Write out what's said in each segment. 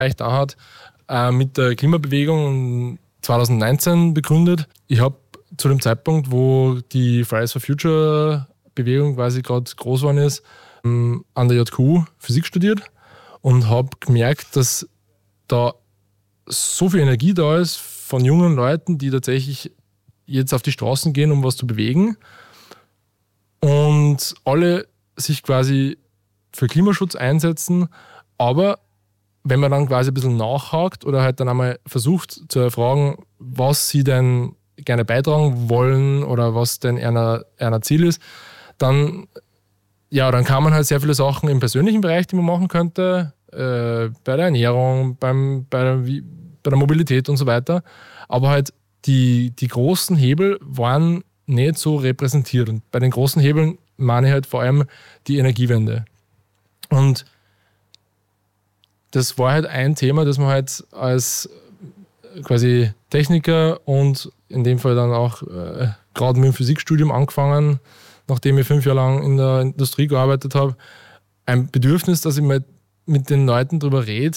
erreicht hat, mit der Klimabewegung 2019 begründet. Ich habe zu dem Zeitpunkt, wo die Fridays for Future Bewegung quasi gerade groß geworden ist, an der JKU Physik studiert und habe gemerkt, dass da so viel Energie da ist von jungen Leuten, die tatsächlich jetzt auf die Straßen gehen, um was zu bewegen und alle sich quasi für Klimaschutz einsetzen, aber wenn man dann quasi ein bisschen nachhakt oder halt dann einmal versucht zu erfragen, was sie denn gerne beitragen wollen oder was denn einer Ziel ist, dann kann man halt sehr viele Sachen im persönlichen Bereich, die man machen könnte, bei der Ernährung, bei der Mobilität und so weiter. Aber halt die großen Hebel waren nicht so repräsentiert. Und bei den großen Hebeln meine ich halt vor allem die Energiewende. Und das war halt ein Thema, das man halt als quasi Techniker und in dem Fall dann auch gerade mit dem Physikstudium angefangen, nachdem ich 5 Jahre lang in der Industrie gearbeitet habe, ein Bedürfnis, dass ich mal mit den Leuten darüber rede,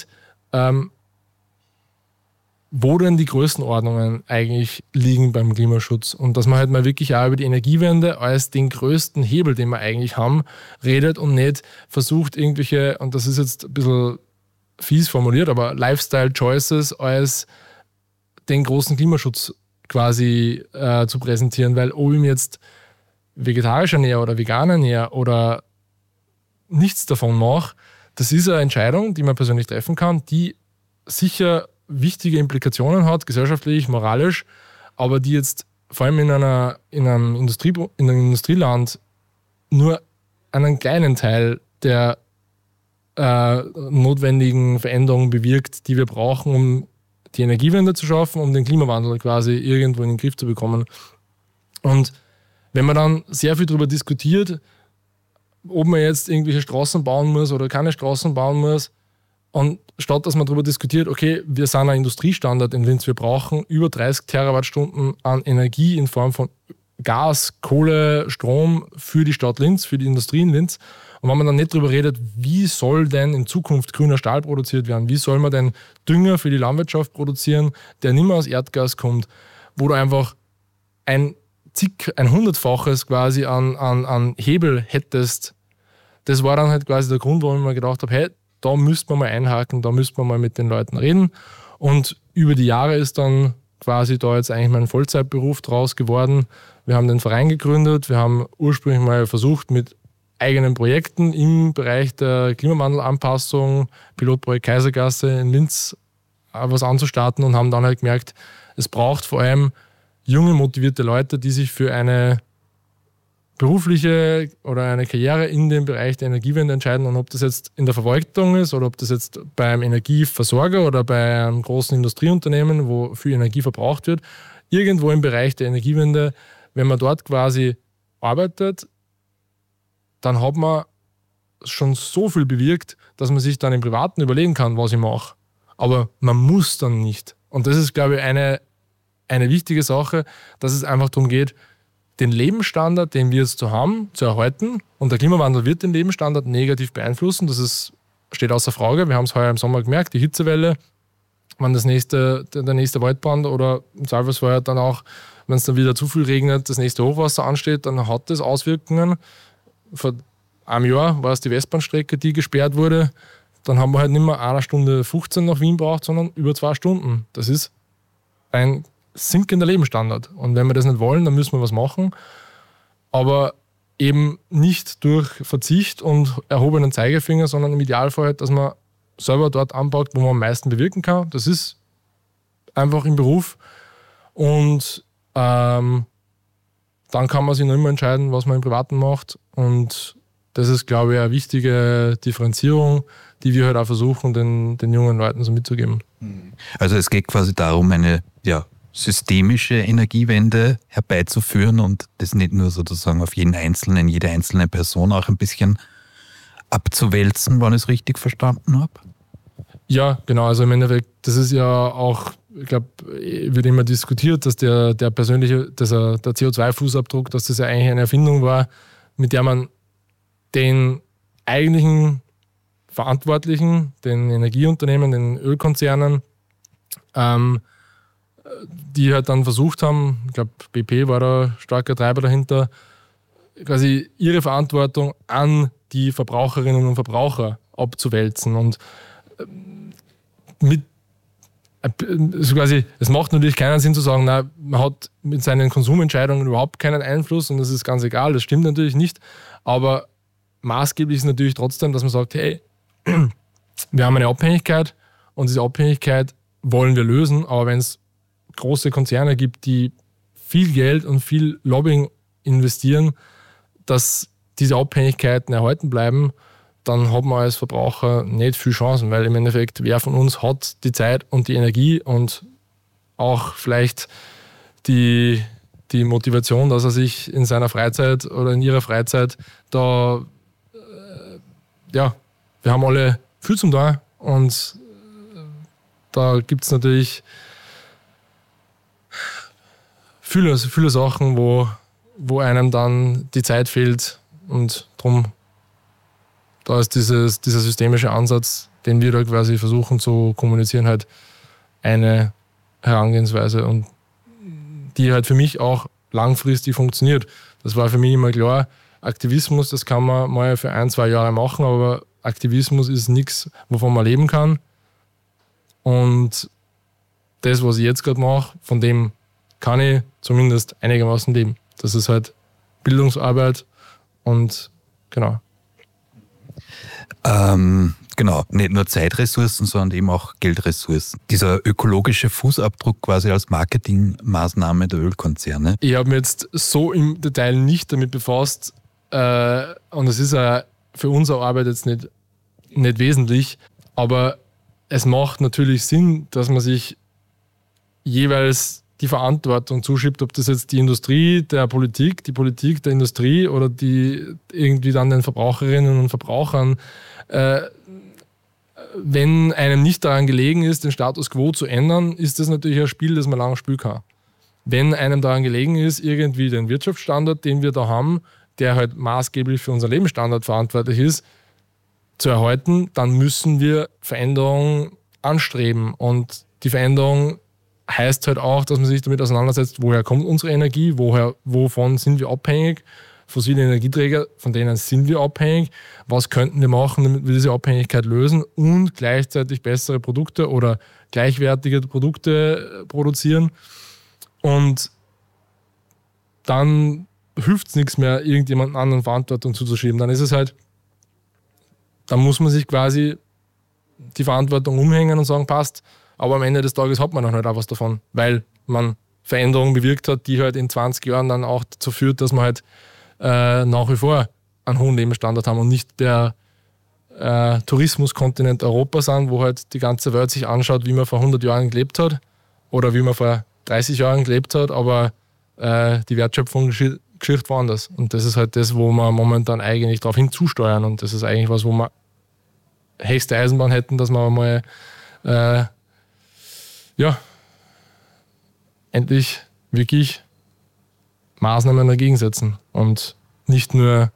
wo denn die Größenordnungen eigentlich liegen beim Klimaschutz und dass man halt mal wirklich auch über die Energiewende als den größten Hebel, den wir eigentlich haben, redet und nicht versucht irgendwelche, und das ist jetzt ein bisschen fies formuliert, aber Lifestyle-Choices als den großen Klimaschutz quasi zu präsentieren, weil ob ich mir jetzt vegetarisch ernähre oder vegan ernähre oder nichts davon mache, das ist eine Entscheidung, die man persönlich treffen kann, die sicher wichtige Implikationen hat, gesellschaftlich, moralisch, aber die jetzt vor allem in einem Industrieland nur einen kleinen Teil der notwendigen Veränderungen bewirkt, die wir brauchen, um die Energiewende zu schaffen, um den Klimawandel quasi irgendwo in den Griff zu bekommen. Und wenn man dann sehr viel darüber diskutiert, ob man jetzt irgendwelche Straßen bauen muss oder keine Straßen bauen muss, und statt dass man darüber diskutiert, okay, wir sind ein Industriestandard in Linz, wir brauchen über 30 Terawattstunden an Energie in Form von Gas, Kohle, Strom für die Stadt Linz, für die Industrie in Linz. Und wenn man dann nicht darüber redet, wie soll denn in Zukunft grüner Stahl produziert werden, wie soll man denn Dünger für die Landwirtschaft produzieren, der nicht mehr aus Erdgas kommt, wo du einfach ein 100-faches quasi an Hebel hättest, das war dann halt quasi der Grund, warum ich mir gedacht habe, hey, da müsste man mal einhaken, da müsste man mal mit den Leuten reden. Und über die Jahre ist dann quasi da jetzt eigentlich mein Vollzeitberuf draus geworden. Wir haben den Verein gegründet, wir haben ursprünglich mal versucht, mit eigenen Projekten im Bereich der Klimawandelanpassung, Pilotprojekt Kaisergasse in Linz, was anzustarten und haben dann halt gemerkt, es braucht vor allem junge, motivierte Leute, die sich für eine berufliche oder eine Karriere in dem Bereich der Energiewende entscheiden, und ob das jetzt in der Verwaltung ist oder ob das jetzt beim Energieversorger oder bei einem großen Industrieunternehmen, wo viel Energie verbraucht wird, irgendwo im Bereich der Energiewende, wenn man dort quasi arbeitet, dann hat man schon so viel bewirkt, dass man sich dann im Privaten überlegen kann, was ich mache. Aber man muss dann nicht. Und das ist, glaube ich, eine wichtige Sache, dass es einfach darum geht, den Lebensstandard, den wir jetzt so haben, zu erhalten. Und der Klimawandel wird den Lebensstandard negativ beeinflussen. Das steht außer Frage. Wir haben es heuer im Sommer gemerkt, die Hitzewelle, wenn der nächste Waldbrand oder im Zweifelsfall dann auch, wenn es dann wieder zu viel regnet, das nächste Hochwasser ansteht, dann hat das Auswirkungen. Vor einem Jahr war es die Westbahnstrecke, die gesperrt wurde. Dann haben wir halt nicht mehr 1:15 nach Wien braucht, sondern über 2 Stunden. Das ist ein sinkender Lebensstandard. Und wenn wir das nicht wollen, dann müssen wir was machen. Aber eben nicht durch Verzicht und erhobenen Zeigefinger, sondern im Idealfall halt, dass man selber dort anbaut, wo man am meisten bewirken kann. Das ist einfach im Beruf. Und dann kann man sich noch immer entscheiden, was man im Privaten macht. Und das ist, glaube ich, eine wichtige Differenzierung, die wir halt auch versuchen, den jungen Leuten so mitzugeben. Also es geht quasi darum, eine systemische Energiewende herbeizuführen und das nicht nur sozusagen auf jeden Einzelnen, jede einzelne Person auch ein bisschen abzuwälzen, wenn ich es richtig verstanden habe? Ja, genau. Also im Endeffekt, das ist ja auch, ich glaube, wird immer diskutiert, dass der CO2-Fußabdruck, dass das ja eigentlich eine Erfindung war, mit der man den eigentlichen Verantwortlichen, den Energieunternehmen, den Ölkonzernen, die halt dann versucht haben, ich glaube BP war da starker Treiber dahinter, quasi ihre Verantwortung an die Verbraucherinnen und Verbraucher abzuwälzen. Und es macht natürlich keinen Sinn zu sagen, na, man hat mit seinen Konsumentscheidungen überhaupt keinen Einfluss und das ist ganz egal, das stimmt natürlich nicht, aber maßgeblich ist natürlich trotzdem, dass man sagt, hey, wir haben eine Abhängigkeit und diese Abhängigkeit wollen wir lösen, aber wenn es große Konzerne gibt, die viel Geld und viel Lobbying investieren, dass diese Abhängigkeiten erhalten bleiben, dann hat man als Verbraucher nicht viel Chancen, weil im Endeffekt, wer von uns hat die Zeit und die Energie und auch vielleicht die Motivation, dass er sich in seiner Freizeit oder in ihrer Freizeit da, wir haben alle viel zum Tun und da gibt es natürlich viele Sachen, wo einem dann die Zeit fehlt und darum, da ist dieser systemische Ansatz, den wir da quasi versuchen zu kommunizieren, halt eine Herangehensweise und die halt für mich auch langfristig funktioniert. Das war für mich immer klar, Aktivismus, das kann man mal für 1-2 Jahre machen, aber Aktivismus ist nichts, wovon man leben kann. Und das, was ich jetzt gerade mache, von dem kann ich zumindest einigermaßen leben. Das ist halt Bildungsarbeit und genau. Genau, nicht nur Zeitressourcen, sondern eben auch Geldressourcen. Dieser ökologische Fußabdruck quasi als Marketingmaßnahme der Ölkonzerne. Ich habe mich jetzt so im Detail nicht damit befasst und es ist auch für unsere Arbeit jetzt nicht wesentlich, aber es macht natürlich Sinn, dass man sich jeweils die Verantwortung zuschiebt, ob das jetzt die Industrie der Politik, die Politik der Industrie oder die irgendwie dann den Verbraucherinnen und Verbrauchern, wenn einem nicht daran gelegen ist, den Status quo zu ändern, ist das natürlich ein Spiel, das man lange spielen kann. Wenn einem daran gelegen ist, irgendwie den Wirtschaftsstandard, den wir da haben, der halt maßgeblich für unseren Lebensstandard verantwortlich ist, zu erhalten, dann müssen wir Veränderungen anstreben. Und die Veränderung heißt halt auch, dass man sich damit auseinandersetzt, woher kommt unsere Energie, wovon sind wir abhängig, fossile Energieträger, von denen sind wir abhängig, was könnten wir machen, damit wir diese Abhängigkeit lösen und gleichzeitig bessere Produkte oder gleichwertige Produkte produzieren. Und dann hilft es nichts mehr, irgendjemand anderen Verantwortung zuzuschieben. Dann ist es halt, dann muss man sich quasi die Verantwortung umhängen und sagen, passt, aber am Ende des Tages hat man dann halt auch was davon, weil man Veränderungen bewirkt hat, die halt in 20 Jahren dann auch dazu führt, dass man halt nach wie vor einen hohen Lebensstandard haben und nicht der Tourismuskontinent Europa sind, wo halt die ganze Welt sich anschaut, wie man vor 100 Jahren gelebt hat oder wie man vor 30 Jahren gelebt hat, aber die Wertschöpfung geschieht woanders. Und das ist halt das, wo wir momentan eigentlich darauf hinzusteuern und das ist eigentlich was, wo wir höchste Eisenbahn hätten, dass wir mal endlich wirklich Maßnahmen dagegen setzen und nicht nur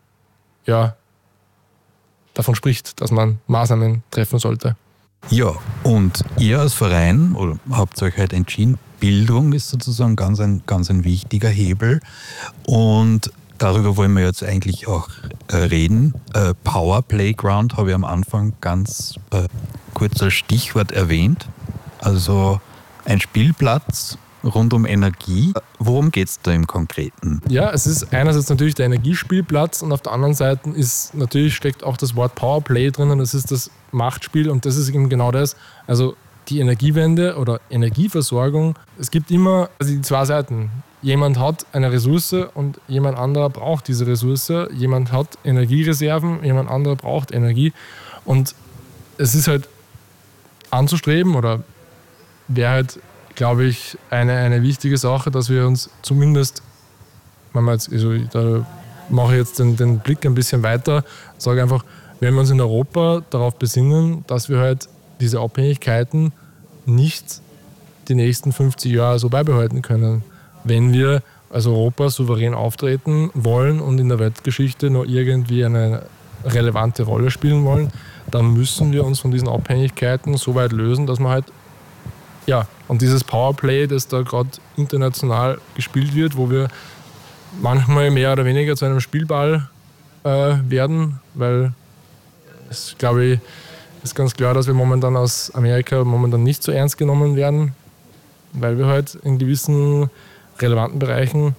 davon spricht, dass man Maßnahmen treffen sollte. Ja, und ihr als Verein oder habt euch halt entschieden, Bildung ist sozusagen ganz ein wichtiger Hebel und darüber wollen wir jetzt eigentlich auch reden. Power Playground habe ich am Anfang ganz kurz als Stichwort erwähnt. Also ein Spielplatz rund um Energie. Worum geht es da im Konkreten? Ja, es ist einerseits natürlich der Energiespielplatz und auf der anderen Seite steckt auch das Wort Powerplay drin und das ist das Machtspiel und das ist eben genau das. Also die Energiewende oder Energieversorgung, es gibt immer die zwei Seiten. Jemand hat eine Ressource und jemand anderer braucht diese Ressource. Jemand hat Energiereserven, jemand anderer braucht Energie. Und es ist halt anzustreben oder wäre halt, glaube ich, eine wichtige Sache, dass wir uns zumindest, da mache ich jetzt den Blick ein bisschen weiter, sage einfach, wenn wir uns in Europa darauf besinnen, dass wir halt diese Abhängigkeiten nicht die nächsten 50 Jahre so beibehalten können. Wenn wir als Europa souverän auftreten wollen und in der Weltgeschichte noch irgendwie eine relevante Rolle spielen wollen, dann müssen wir uns von diesen Abhängigkeiten so weit lösen, dass man halt, und dieses Powerplay, das da gerade international gespielt wird, wo wir manchmal mehr oder weniger zu einem Spielball werden, weil es, glaube ich, ist ganz klar, dass wir momentan aus Amerika nicht so ernst genommen werden, weil wir halt in gewissen relevanten Bereichen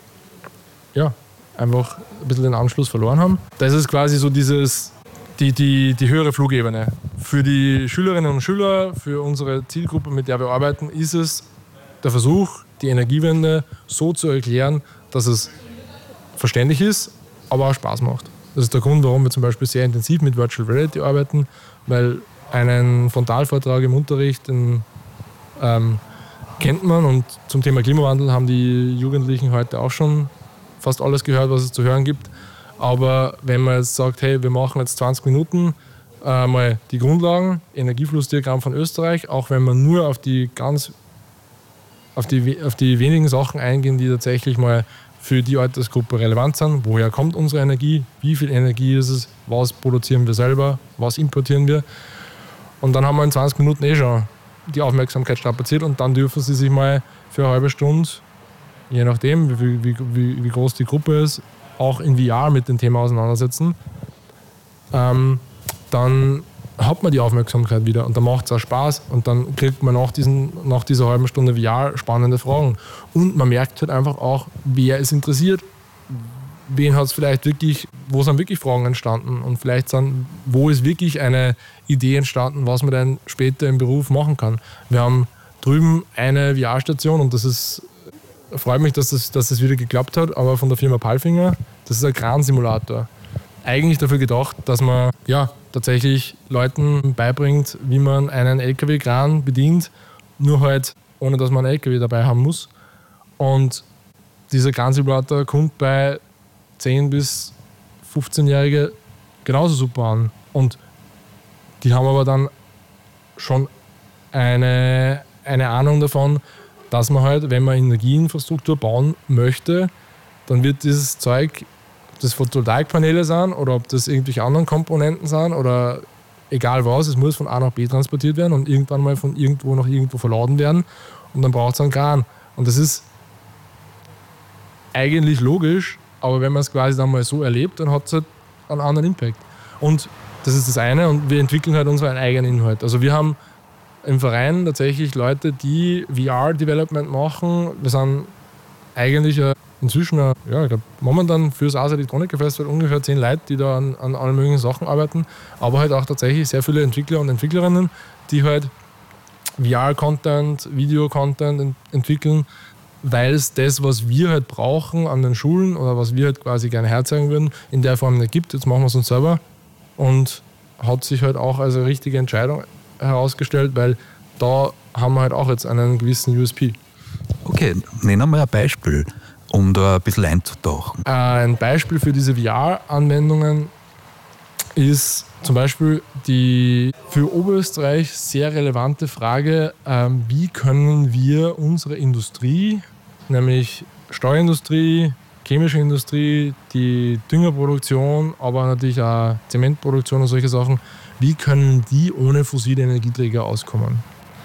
einfach ein bisschen den Anschluss verloren haben. Das ist quasi so die höhere Flugebene. Für die Schülerinnen und Schüler, für unsere Zielgruppe, mit der wir arbeiten, ist es der Versuch, die Energiewende so zu erklären, dass es verständlich ist, aber auch Spaß macht. Das ist der Grund, warum wir zum Beispiel sehr intensiv mit Virtual Reality arbeiten, weil einen Frontalvortrag im Unterricht kennt man, und zum Thema Klimawandel haben die Jugendlichen heute auch schon fast alles gehört, was es zu hören gibt. Aber wenn man jetzt sagt, hey, wir machen jetzt 20 Minuten mal die Grundlagen, Energieflussdiagramm von Österreich, auch wenn wir nur auf die wenigen Sachen eingehen, die tatsächlich mal für die Altersgruppe relevant sind. Woher kommt unsere Energie? Wie viel Energie ist es? Was produzieren wir selber? Was importieren wir? Und dann haben wir in 20 Minuten schon die Aufmerksamkeit strapaziert, und dann dürfen sie sich mal für eine halbe Stunde, je nachdem, wie groß die Gruppe ist, auch in VR mit dem Thema auseinandersetzen. Dann hat man die Aufmerksamkeit wieder und dann macht es auch Spaß, und dann kriegt man nach dieser halben Stunde VR spannende Fragen. Und man merkt halt einfach auch, wer ist interessiert, wen hat es vielleicht wirklich, wo sind wirklich Fragen entstanden, und vielleicht wo ist wirklich eine Idee entstanden, was man dann später im Beruf machen kann. Wir haben drüben eine VR-Station, und freut mich, dass das wieder geklappt hat, aber von der Firma Palfinger. Das ist ein Kransimulator. Eigentlich dafür gedacht, dass man tatsächlich Leuten beibringt, wie man einen LKW-Kran bedient, nur halt ohne, dass man einen LKW dabei haben muss. Und dieser Kransimulator kommt bei 10- bis 15-Jährige genauso super an. Und die haben aber dann schon eine Ahnung davon, dass man halt, wenn man Energieinfrastruktur bauen möchte, dann wird dieses Zeug, ob das Photovoltaikpaneele sind oder ob das irgendwelche anderen Komponenten sind oder egal was, es muss von A nach B transportiert werden und irgendwann mal von irgendwo nach irgendwo verladen werden, und dann braucht es einen Kran. Und das ist eigentlich logisch, aber wenn man es quasi dann mal so erlebt, dann hat es halt einen anderen Impact. Und das ist das eine, und wir entwickeln halt unseren eigenen Inhalt. Also wir haben im Verein tatsächlich Leute, die VR-Development machen. Wir sind eigentlich inzwischen, ich glaube, momentan für das Ars Electronica Festival ungefähr 10 Leute, die da an allen möglichen Sachen arbeiten, aber halt auch tatsächlich sehr viele Entwickler und Entwicklerinnen, die halt VR-Content, Video-Content entwickeln, weil es das, was wir halt brauchen an den Schulen oder was wir halt quasi gerne herzeigen würden, in der Form nicht gibt. Jetzt machen wir es uns selber, und hat sich halt auch als eine richtige Entscheidung herausgestellt, weil da haben wir halt auch jetzt einen gewissen USP. Okay, nennen wir mal ein Beispiel, um da ein bisschen einzutauchen. Ein Beispiel für diese VR-Anwendungen ist zum Beispiel die für Oberösterreich sehr relevante Frage, wie können wir unsere Industrie, nämlich Steuerindustrie, chemische Industrie, die Düngerproduktion, aber natürlich auch Zementproduktion und solche Sachen, wie können die ohne fossile Energieträger auskommen?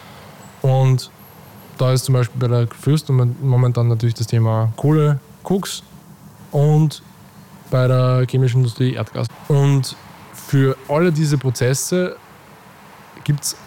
Und da ist zum Beispiel bei der Fürst momentan natürlich das Thema Kohle, Koks, und bei der chemischen Industrie Erdgas. Und für alle diese Prozesse gibt es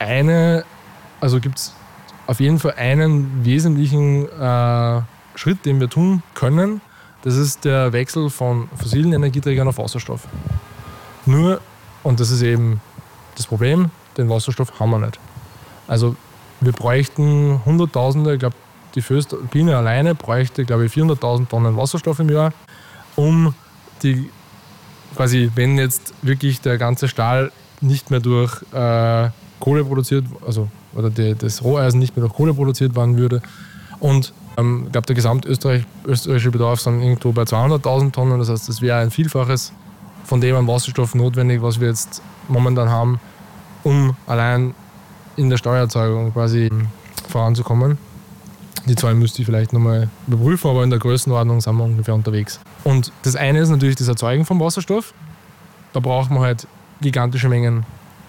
auf jeden Fall einen wesentlichen Schritt, den wir tun können. Das ist der Wechsel von fossilen Energieträgern auf Wasserstoff. Nur, und das ist eben das Problem, den Wasserstoff haben wir nicht. Also wir bräuchten Hunderttausende, ich glaube, die Voestalpine alleine bräuchte, glaube ich, 400.000 Tonnen Wasserstoff im Jahr, um die, quasi, wenn jetzt wirklich der ganze Stahl nicht mehr durch Kohle produziert, also oder das Roheisen nicht mehr durch Kohle produziert werden würde. Und ich glaube, der gesamtösterreichische Bedarf sind irgendwo bei 200.000 Tonnen. Das heißt, es wäre ein Vielfaches von dem an Wasserstoff notwendig, was wir jetzt momentan haben, um allein in der Steuererzeugung quasi voranzukommen. Die Zahlen müsste ich vielleicht nochmal überprüfen, aber in der Größenordnung sind wir ungefähr unterwegs. Und das eine ist natürlich das Erzeugen von Wasserstoff. Da braucht man halt gigantische Mengen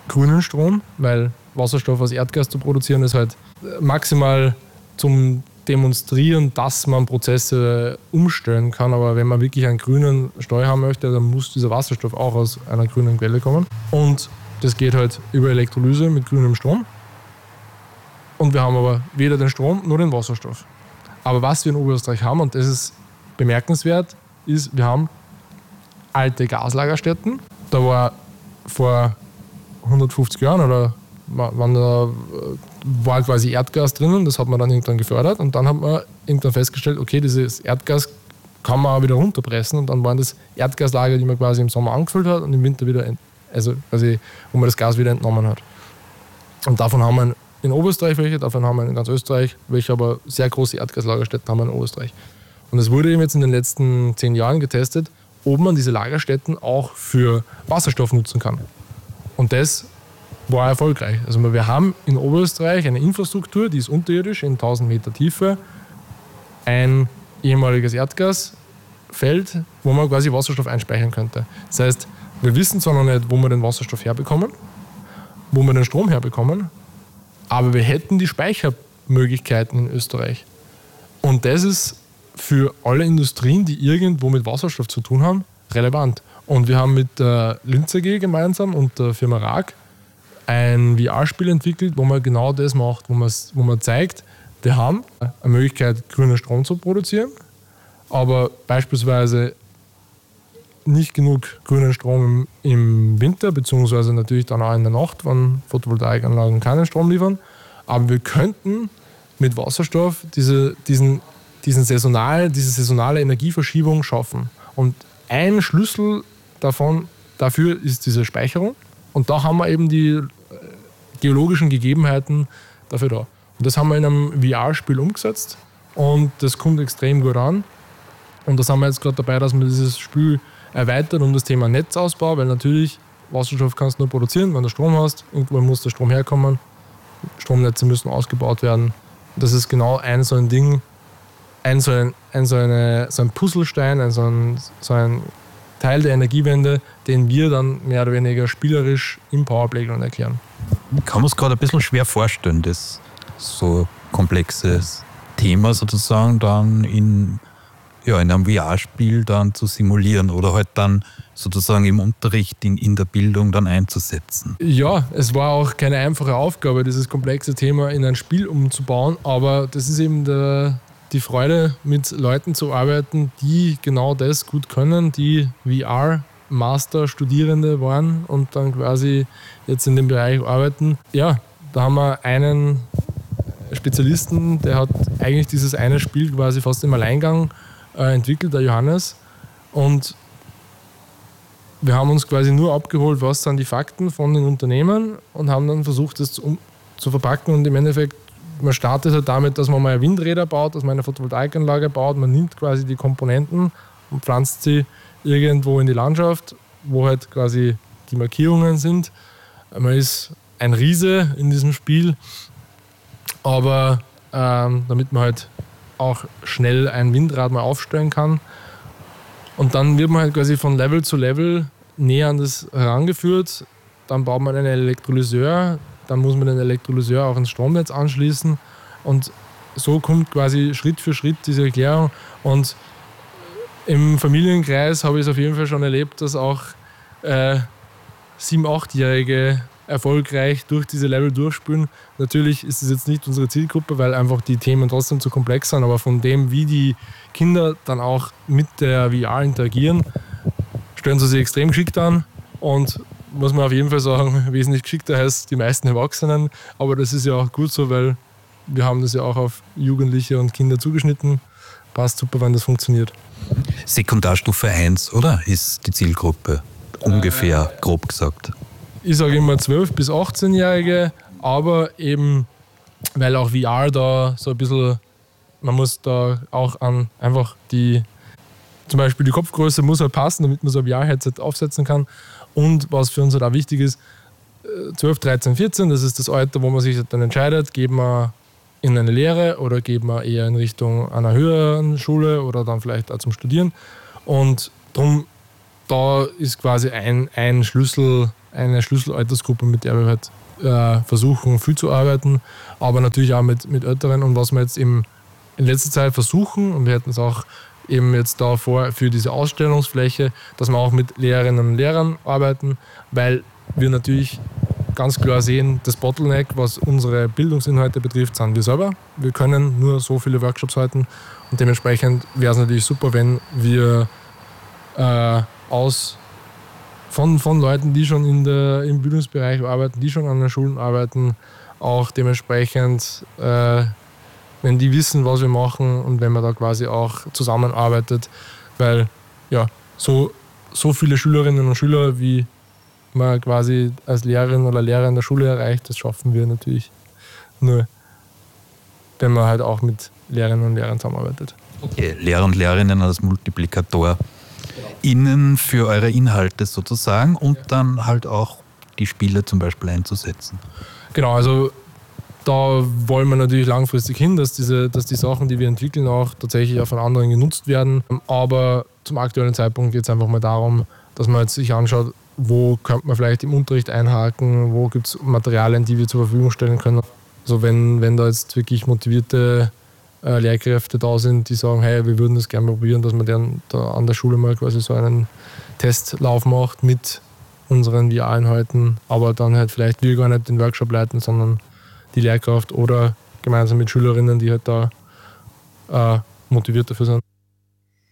grünen Strom, weil Wasserstoff aus Erdgas zu produzieren ist halt maximal zum Demonstrieren, dass man Prozesse umstellen kann. Aber wenn man wirklich einen grünen Steuer haben möchte, dann muss dieser Wasserstoff auch aus einer grünen Quelle kommen. Und das geht halt über Elektrolyse mit grünem Strom. Und wir haben aber weder den Strom noch den Wasserstoff. Aber was wir in Oberösterreich haben, und das ist bemerkenswert, ist, wir haben alte Gaslagerstätten. Da war vor 150 Jahren oder wann da war quasi Erdgas drinnen, das hat man dann irgendwann gefördert und dann hat man irgendwann festgestellt, okay, dieses Erdgas kann man auch wieder runterpressen und dann waren das Erdgaslager, die man quasi im Sommer angefüllt hat und im Winter wieder, also quasi, wo man das Gas wieder entnommen hat. Und davon haben wir in Oberösterreich welche, davon haben wir in ganz Österreich, welche aber sehr große Erdgaslagerstätten haben wir in Oberösterreich. Und es wurde eben jetzt in den letzten 10 Jahren getestet, ob man diese Lagerstätten auch für Wasserstoff nutzen kann. Und das war erfolgreich. Also wir haben in Oberösterreich eine Infrastruktur, die ist unterirdisch in 1000 Meter Tiefe, ein ehemaliges Erdgasfeld, wo man quasi Wasserstoff einspeichern könnte. Das heißt, wir wissen zwar noch nicht, wo wir den Wasserstoff herbekommen, wo wir den Strom herbekommen, aber wir hätten die Speichermöglichkeiten in Österreich. Und das ist für alle Industrien, die irgendwo mit Wasserstoff zu tun haben, relevant. Und wir haben mit der Linz AG gemeinsam und der Firma RAG ein VR-Spiel entwickelt, wo man genau das macht, wo man zeigt, wir haben eine Möglichkeit, grünen Strom zu produzieren, aber beispielsweise nicht genug grünen Strom im Winter, beziehungsweise natürlich dann auch in der Nacht, wenn Photovoltaikanlagen keinen Strom liefern. Aber wir könnten mit Wasserstoff diese saisonale Energieverschiebung schaffen. Und ein Schlüssel dafür ist diese Speicherung. Und da haben wir eben die geologischen Gegebenheiten dafür da. Und das haben wir in einem VR-Spiel umgesetzt und das kommt extrem gut an. Und da sind wir jetzt gerade dabei, dass wir dieses Spiel erweitern um das Thema Netzausbau, weil natürlich Wasserstoff kannst du nur produzieren, wenn du Strom hast. Irgendwo muss der Strom herkommen. Stromnetze müssen ausgebaut werden. Das ist genau ein so ein Ding, so ein Puzzlestein, so ein Teil der Energiewende, den wir dann mehr oder weniger spielerisch im Powerplayground erklären. Ich kann man es gerade ein bisschen schwer vorstellen, das so komplexes Thema sozusagen dann in einem VR-Spiel dann zu simulieren oder halt dann sozusagen im Unterricht in der Bildung dann einzusetzen. Ja, es war auch keine einfache Aufgabe, dieses komplexe Thema in ein Spiel umzubauen, aber das ist eben die Freude, mit Leuten zu arbeiten, die genau das gut können, die VR-Master-Studierende waren und dann quasi jetzt in dem Bereich arbeiten. Ja, da haben wir einen Spezialisten, der hat eigentlich dieses eine Spiel quasi fast im Alleingang entwickelt, der Johannes. Und wir haben uns quasi nur abgeholt, was sind die Fakten von den Unternehmen und haben dann versucht, das zu verpacken und im Endeffekt man startet halt damit, dass man mal Windräder baut, dass man eine Photovoltaikanlage baut. Man nimmt quasi die Komponenten und pflanzt sie irgendwo in die Landschaft, wo halt quasi die Markierungen sind. Man ist ein Riese in diesem Spiel, aber damit man halt auch schnell ein Windrad mal aufstellen kann. Und dann wird man halt quasi von Level zu Level näher an das herangeführt. Dann baut man einen Elektrolyseur. Dann muss man den Elektrolyseur auch ins Stromnetz anschließen und so kommt quasi Schritt für Schritt diese Erklärung. Und im Familienkreis habe ich es auf jeden Fall schon erlebt, dass auch 7-, 8-Jährige erfolgreich durch diese Level durchspülen. Natürlich ist es jetzt nicht unsere Zielgruppe, weil einfach die Themen trotzdem zu komplex sind, aber von dem, wie die Kinder dann auch mit der VR interagieren, stellen sie sich extrem geschickt an und muss man auf jeden Fall sagen, wesentlich geschickter als die meisten Erwachsenen. Aber das ist ja auch gut so, weil wir haben das ja auch auf Jugendliche und Kinder zugeschnitten. Passt super, wenn das funktioniert. Sekundarstufe 1, oder? Ist die Zielgruppe ungefähr, grob gesagt. Ich sage immer 12- bis 18-Jährige, aber eben, weil auch VR da so ein bisschen, man muss da auch an einfach zum Beispiel die Kopfgröße muss halt passen, damit man so ein VR-Headset aufsetzen kann. Und was für uns halt auch wichtig ist, 12, 13, 14, das ist das Alter, wo man sich dann entscheidet, geben wir in eine Lehre oder geben wir eher in Richtung einer höheren Schule oder dann vielleicht auch zum Studieren. Und darum, da ist quasi ein Schlüssel eine Schlüsselaltersgruppe, mit der wir halt versuchen, viel zu arbeiten, aber natürlich auch mit Älteren. Und was wir jetzt eben in letzter Zeit versuchen, und wir hätten es auch eben jetzt da vor für diese Ausstellungsfläche, dass wir auch mit Lehrerinnen und Lehrern arbeiten, weil wir natürlich ganz klar sehen, das Bottleneck, was unsere Bildungsinhalte betrifft, sind wir selber. Wir können nur so viele Workshops halten und dementsprechend wäre es natürlich super, wenn wir von Leuten, die schon im Bildungsbereich arbeiten, die schon an den Schulen arbeiten, auch dementsprechend, wenn die wissen, was wir machen und wenn man da quasi auch zusammenarbeitet, weil ja, so viele Schülerinnen und Schüler, wie man quasi als Lehrerin oder Lehrer in der Schule erreicht, das schaffen wir natürlich nur, wenn man halt auch mit Lehrerinnen und Lehrern zusammenarbeitet. Okay, Lehrer und Lehrerinnen als Multiplikator innen für eure Inhalte sozusagen und dann halt auch die Spiele zum Beispiel einzusetzen. Genau, also da wollen wir natürlich langfristig hin, dass die Sachen, die wir entwickeln, auch tatsächlich auch von anderen genutzt werden. Aber zum aktuellen Zeitpunkt geht es einfach mal darum, dass man jetzt sich anschaut, wo könnte man vielleicht im Unterricht einhaken, wo gibt es Materialien, die wir zur Verfügung stellen können. Also wenn da jetzt wirklich motivierte Lehrkräfte da sind, die sagen, hey, wir würden das gerne probieren, dass man dann da an der Schule mal quasi so einen Testlauf macht mit unseren VR-Inhalten, aber dann halt vielleicht wir gar nicht den Workshop leiten, sondern die Lehrkraft oder gemeinsam mit Schülerinnen, die halt da motiviert dafür sind.